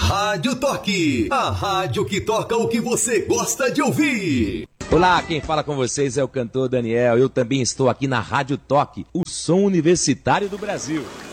Rádio Toque, a rádio que toca o que você gosta de ouvir. Olá, quem fala com vocês é o cantor Daniel. Eu também estou aqui na Rádio Toque, o som universitário do Brasil.